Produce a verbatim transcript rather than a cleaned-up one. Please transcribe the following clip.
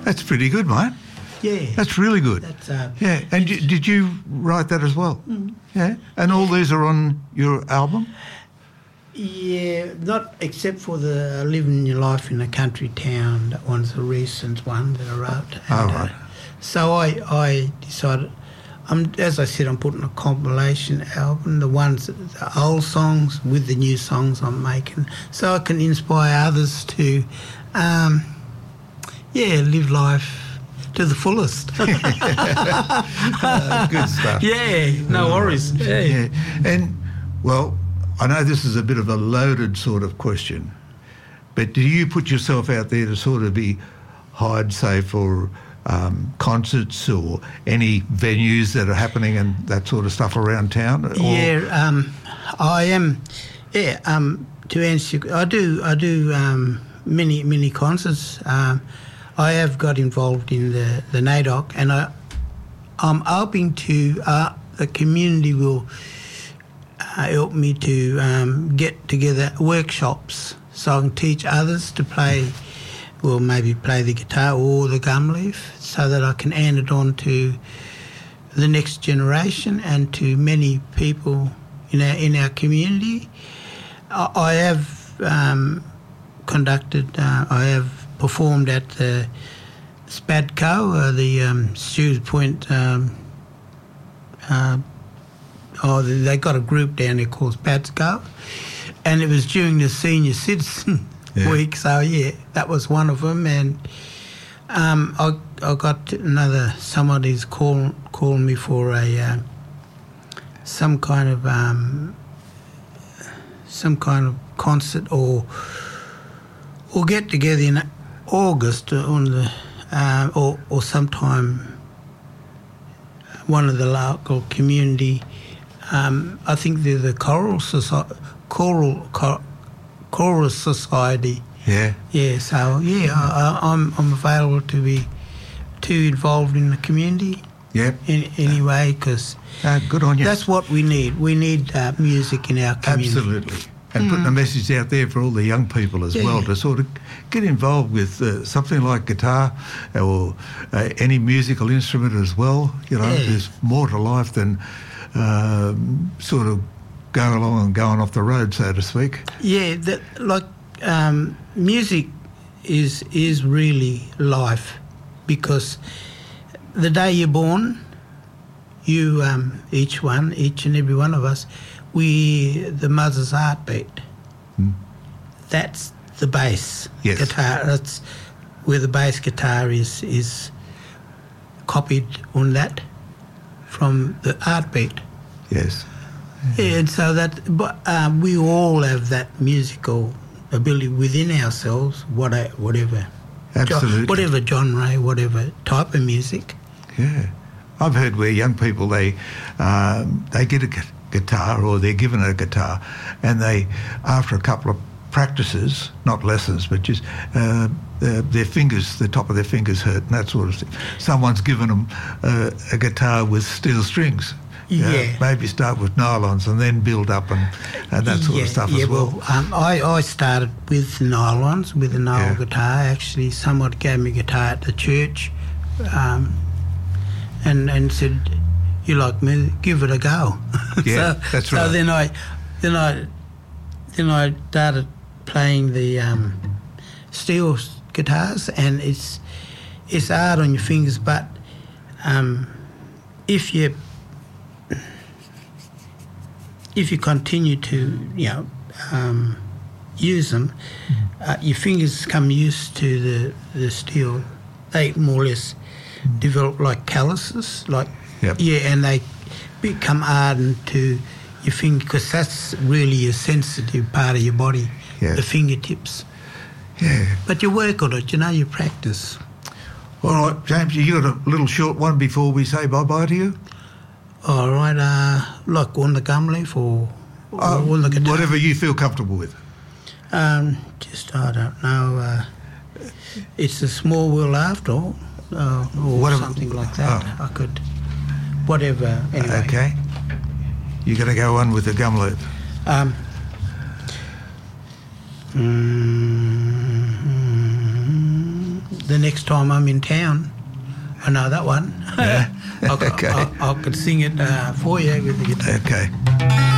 That's pretty good, mate. Yeah. That's really good. That's, uh, yeah. And d- did you write that as well? Mm. Yeah. And all these are on your album? Yeah, not except for the Living Your Life in a Country Town. That one's a recent one that I wrote. Oh, And, right. Uh, so I, I decided, I'm, as I said, I'm putting a compilation album, the ones, the old songs with the new songs I'm making, so I can inspire others to, um, yeah, live life to the fullest. uh, good stuff. Yeah, no worries. Yeah. Yeah. And, well, I know this is a bit of a loaded sort of question, but do you put yourself out there to sort of be hired, say, for um, concerts or any venues that are happening and that sort of stuff around town? Or? Yeah, um, I am. Yeah, um, to answer, I do. I do um, many many concerts. Um, I have got involved in the the N A D O C, and I, I'm hoping to uh, the community will. Uh, help me to um, get together workshops so I can teach others to play, well, maybe play the guitar or the gum leaf, so that I can hand it on to the next generation and to many people in our in our community. I, I have um, conducted, uh, I have performed at the SPADCO, uh, the um, Stewards Point. Um, uh, Oh, they got a group down there called SPADCO, and it was during the Senior Citizen yeah. Week. So yeah, that was one of them. And um, I I got another somebody's call called me for a uh, some kind of um, some kind of concert or or get together in August on the uh, or or sometime one of the local community. Um, I think they're the Choral Society, Choral Chor- Chorus Society. Yeah. Yeah. So yeah, I, I'm I'm available to be too involved in the community. Yeah. In any way, because uh, good on you. That's what we need. We need uh, music in our community. Absolutely. And mm. putting a message out there for all the young people as yeah. well to sort of get involved with uh, something like guitar or uh, any musical instrument as well. You know, yeah. there's more to life than. Um, sort of going along and going off the road, so to speak. Yeah, that, like um, music is is really life, because the day you're born, you um, each one, each and every one of us, we the mother's heartbeat. Mm. That's the bass yes. guitar. That's where the bass guitar is is copied on that. From the heartbeat. Yes. Yeah, and so that, but um, we all have that musical ability within ourselves, whatever, whatever, absolutely, whatever genre, whatever type of music. Yeah, I've heard where young people they um, they get a gu- guitar or they're given a guitar, and they after a couple of practices, not lessons, but just uh, uh, their fingers, the top of their fingers hurt and that sort of thing. Someone's given them uh, a guitar with steel strings. Yeah. Uh, maybe start with nylons and then build up and, and that sort yeah, of stuff yeah, as well. well um, I, I started with nylons, with an old yeah. guitar. Actually, someone gave me a guitar at the church um, and and said, "You like me? Give it a go." Yeah, so, that's right. So then I, then I, then I started playing the um, steel guitars, and it's it's hard on your fingers, but um, if you if you continue to you know um, use them, mm. uh, your fingers come used to the the steel. They more or less mm. develop like calluses, like yep. yeah, and they become hardened to your finger, because that's really a sensitive part of your body. Yeah. The fingertips. Yeah. But you work on it, you know, you practice. All right, James, you got a little short one before we say bye-bye to you? All right, uh, like on the gum leaf or, or uh, on the guitar? Whatever you feel comfortable with. Um, just, I don't know, uh, it's a small world after all, uh, or whatever, something like that. Oh. I could, whatever, anyway. Okay. You're going to go on with the gum leaf. Um, Mm-hmm. the next time I'm in town, I know that one. Yeah. I, Okay. I, I could sing it uh, for you with the guitar. Okay.